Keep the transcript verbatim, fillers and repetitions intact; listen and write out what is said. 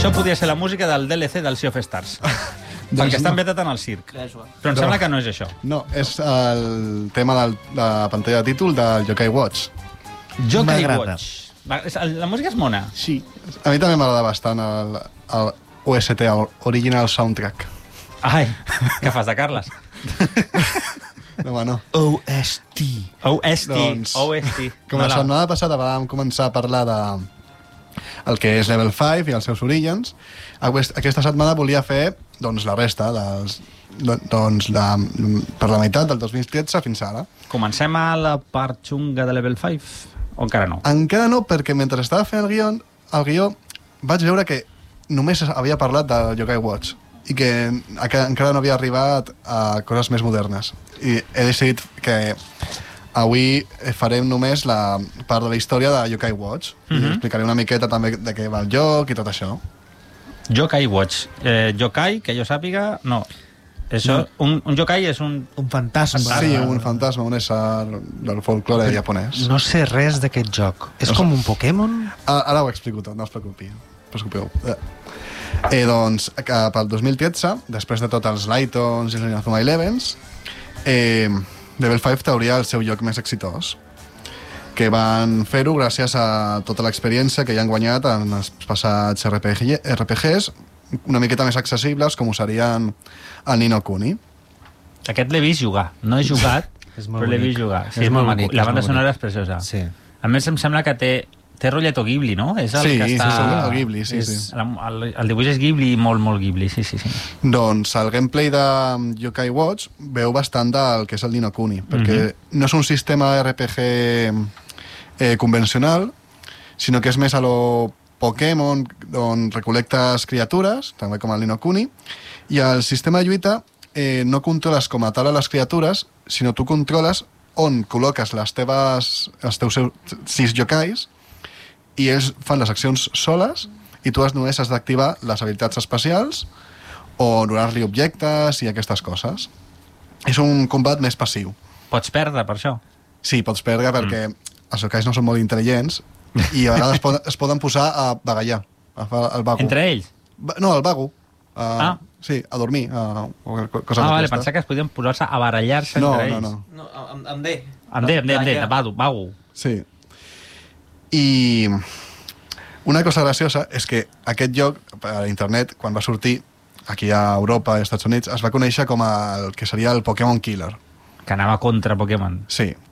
Això podria ser la música del D L C del Sea of Stars. Perquè està ambientat en el circ. Però em sembla que no és això. No, és el tema de la pantalla de títol del Yokai Watch. Yokai Watch. La música és mona. Sí. A mi també m'agrada bastant el, el O S T, el Original Soundtrack. Ai, què fas de Carles? No, home, no. O S T. O S T. Doncs, O S T. com la setmana passada vam començar a parlar de el que és Level cinc i els seus orígens, aquesta setmana volia fer doncs, la resta, dels, doncs, la, per la meitat del dos mil tretze fins ara. Comencem a la part xunga de Level cinc? O encara no? Encara no, perquè mentre estava fent el guió, el guió vaig veure que només havia parlat del Yokai Watch i que encara no havia arribat a coses més modernes. I he decidit que avui farem només la part de la història de Yokai Watch. Mm-hmm. I explicaré una miqueta també de què va el joc i tot això. Yokai Watch. Eh, yokai, que jo sàpiga, no. Això, no. Un, un yokai és un... Un fantasma. Sí, un fantasma, un ésser del folklore japonès. No sé res d'aquest joc. És no com un Pokémon? Ara ho explico tot, no us preocupi. Preocupeu. Eh, doncs, cap al dos mil tretze, després de tots els Lightons i els Inazuma Elevens, eh, Level cinc trauria el seu lloc més exitós, que van fer-ho gràcies a tota l'experiència que ja han guanyat en els passats R P Gs, una miqueta més accessibles, com ho serien el Ni no Kuni. Aquest l'he vist jugar. No he jugat, però l'he vist jugar. Sí, és, és molt bonic. La banda sonora és preciosa. Sí. A més, em sembla que té, té rotllet Ghibli, no? És el sí, que està... sí, sí, el Ghibli, sí, és, sí. El, el dibuix és Ghibli, molt, molt Ghibli, sí, sí, sí. Doncs el gameplay de Yokai Watch veu bastant del que és el Ni no Kuni, perquè mm-hmm. no és un sistema R P G eh, convencional, sinó que és més a lo Pokémon, on recol·lectes criatures, també com el Ni no Kuni, i el sistema de lluita eh, no controles com a tal a les criatures, sinó tu controles on col·loques les teves, els teus sis yokais, i ells fan les accions soles, i tu només has d'activar les habilitats especials o donar-li objectes i aquestes coses. És un combat més passiu. Pots perdre, per això? Sí, pots perdre perquè mm. els yokais no són molt intel·ligents i a vegades es poden, es poden posar a bagallar, a fer el vago. Entre ells? No, al vago. A, ah. Sí, a dormir. A, a cosa ah, vale, pensava que es podien posar-se a barallar-se no, entre no, ells. No, no. no amb, amb D. Amb D, amb D, amb D, vago, vago. Sí. I una cosa graciosa és que aquest joc, a internet, quan va sortir aquí a Europa i als Estats Units, es va conèixer com el que seria el Pokémon Killer. Que anava contra Pokémon. Sí,